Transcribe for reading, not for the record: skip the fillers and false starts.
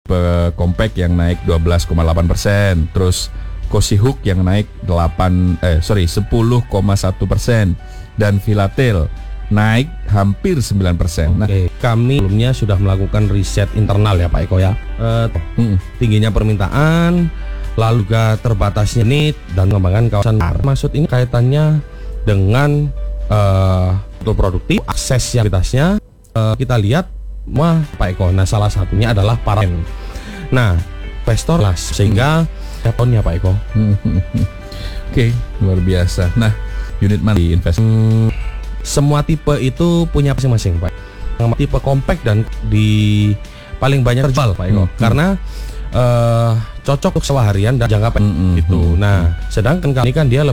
Compact yang naik 12,8%, terus Kosihuk yang naik 10,1%, dan Filatel naik hampir 9%. Nah, kami sebelumnya sudah melakukan riset internal ya Pak Eko ya. Tingginya permintaan, lalu juga terbatasnya need dan pengembangan kawasan. Maksud ini kaitannya dengan produktif, akses yang kualitasnya. Kita lihat Pak Eko. Nah, salah satunya adalah panen. Nah, investor sehingga tahunnya Pak Eko. Oke, luar biasa. Nah, unit mana di invest? Semua tipe itu punya masing-masing Pak. Tipe compact dan di paling banyak terjual Pak Eko. Karena cocok untuk seharian dan jangka pendek gitu. Nah, sedangkan kali ini kan dia